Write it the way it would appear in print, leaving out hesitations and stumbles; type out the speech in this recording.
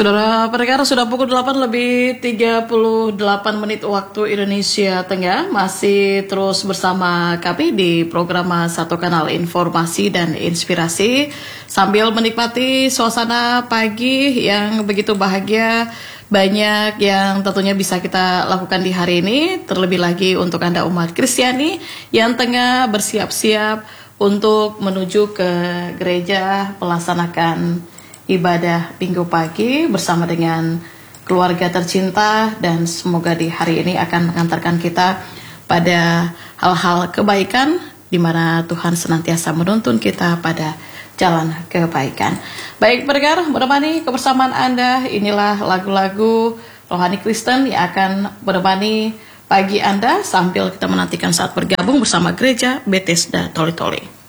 Saudara pendengar, sudah pukul 8 lebih 38 menit waktu Indonesia Tengah. Masih terus bersama kami di program Satu Kanal Informasi dan Inspirasi, sambil menikmati suasana pagi yang begitu bahagia. Banyak yang tentunya bisa kita lakukan di hari ini. Terlebih lagi untuk Anda umat Kristiani yang tengah bersiap-siap untuk menuju ke gereja melaksanakan ibadah minggu pagi bersama dengan keluarga tercinta, dan semoga di hari ini akan mengantarkan kita pada hal-hal kebaikan di mana Tuhan senantiasa menuntun kita pada jalan kebaikan. Baik pendengar, menemani kebersamaan Anda, inilah lagu-lagu rohani Kristen yang akan menemani pagi Anda sambil kita menantikan saat bergabung bersama Gereja Bethesda Toli-Toli.